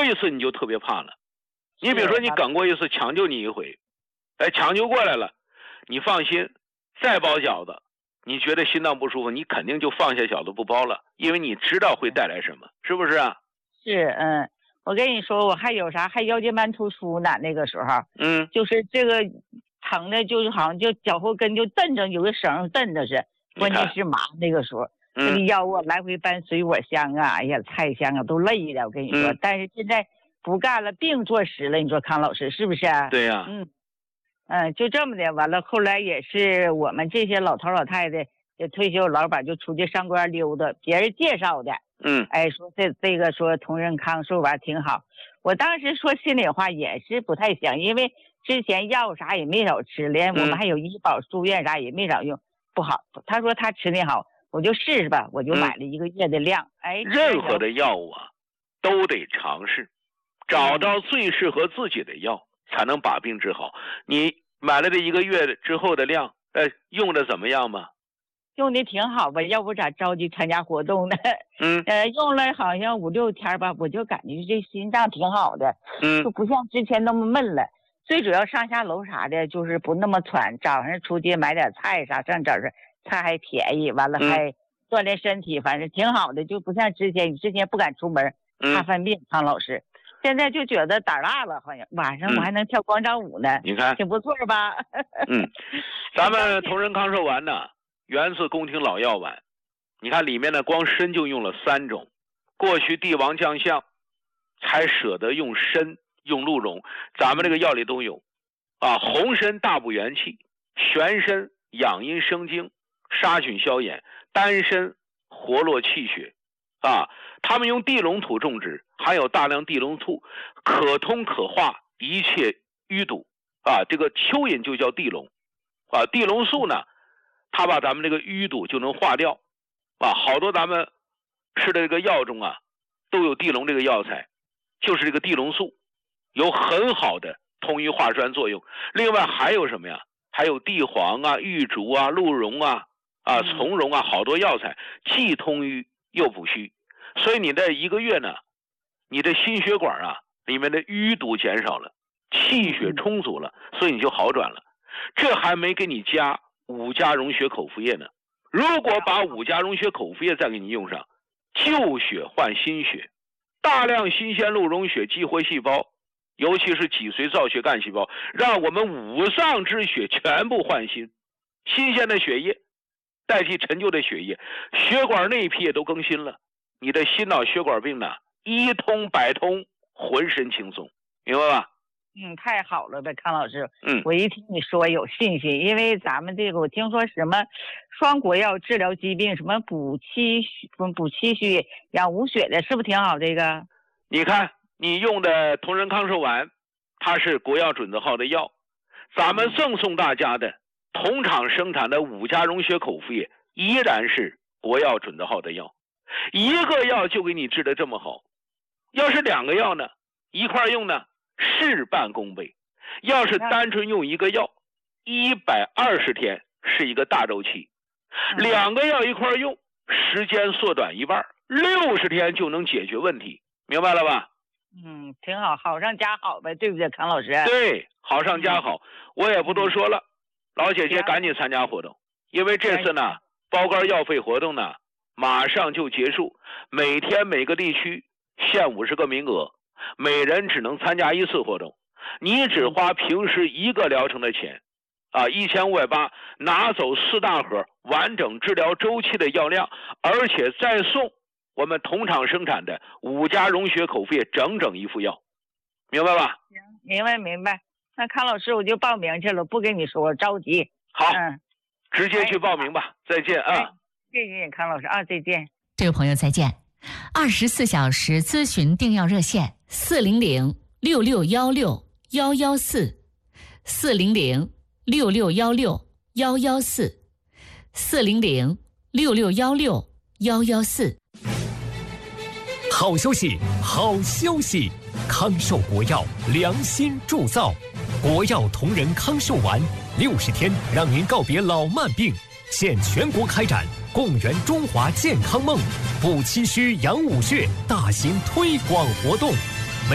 一次你就特别怕了。你比如说你梗过一次，抢救你一回，抢救过来了，你放心，再包饺子，你觉得心脏不舒服，你肯定就放下饺子不包了，因为你知道会带来什么，是不是啊？ 是，我跟你说，我还有啥，还腰间盘突出呢，那个时候，就是这个疼的，就是好像就脚后跟就蹬着，有个绳蹬着是，关键是麻那个时候。这个腰啊，来回搬水果箱啊，哎呀，菜箱啊，都累的。我跟你说，但是现在不干了，病坐实了。你说康老师是不是？ 对呀。 就这么的。完了，后来也是我们这些老头老太太，就退休老板就出去上官溜达，别人介绍的。说这个说同仁康寿丸挺好。我当时说心里话也是不太想，因为之前药啥也没少吃，连我们还有医保住院啥也没少用，不好。他说他吃的好。我就试试吧，我就买了1个月的量。 任何的药物啊，都得尝试，找到最适合自己的药，才能把病治好。你买了这1个月之后的量，用的怎么样吗？ 用的挺好吧，要不咋着急参加活动呢？用了好像5、6天吧，我就感觉这心脏挺好的，就不像之前那么闷了。最主要上下楼啥的，就是不那么喘。早上出去买点菜啥，上这儿菜还便宜，完了还锻炼身体，反正挺好的，就不像之前。你之前不敢出门，怕犯病。康老师，现在就觉得胆大了，好像晚上我还能跳广场舞呢。 你看， 挺不错吧？ 咱们同仁康寿丸呢，源自宫廷老药丸。你看里面呢，光参就用了3种。过去帝王将相才舍得用参，用鹿茸，咱们这个药里都有。红参大补元气，玄参养阴生精，杀菌消炎，丹参活络气血。他们用地龙土种植，含有大量地龙素，可通可化一切淤堵。这个蚯蚓就叫地龙。地龙素呢，它把咱们这个淤堵就能化掉。好多咱们吃的这个药中啊，都有地龙这个药材，就是这个地龙素有很好的通瘀化栓作用。另外还有什么呀？还有地黄啊、玉竹啊、鹿茸啊、从容啊，好多药材既通瘀又补虚。所以你这1个月呢，你的心血管啊里面的淤堵减少了，气血充足了，所以你就好转了。这还没给你加5加溶血口服液呢。如果把5加溶血口服液再给你用上，旧血换新血，大量新鲜鹿茸血激活细胞，尤其是脊髓造血干细胞，让我们5脏之血全部换新，新鲜的血液代替陈旧的血液，血管内皮也都更新了。你的心脑血管病呢，一通百通，浑身轻松，明白吧？ 太好了呗，康老师。我一听你说有信心，因为咱们这个我听说什么双国药治疗疾病，什么补气虚养无血的，是不是挺好？这个你看你用的同仁康寿丸，它是国药准字号的药，咱们赠送大家的同厂生产的5加溶血口服液依然是国药准字号的药。1个药就给你治得这么好，要是2个药呢，一块用呢，事半功倍。要是单纯用1个药，120天是一个大周期，2个药一块用，时间缩短1半，60天就能解决问题，明白了吧？ 挺好，好上加好呗，对不对，康老师？ 对，好上加好。我也不多说了，老姐姐赶紧参加活动，因为这次呢，包干药费活动呢，马上就结束，每天每个地区限50个名额，每人只能参加1次活动，你只花平时1个疗程的钱，1580，拿走4大盒完整治疗周期的药量，而且再送我们同厂生产的5加溶血口服液整整1副药，明白吧？ 行，明白。那康老师我就报名去了，不跟你说，我着急。 好，直接去报名吧。再见啊！ 谢谢你，康老师啊，再见。 这位朋友再见。24小时咨询订药热线400-6616-114，400-6616-114，400-6616-114。 好消息，好消息！康寿国药良心铸造，国药同仁康寿丸，60天让您告别老慢病。现全国开展共圆中华健康梦、补气虚养五血大型推广活动。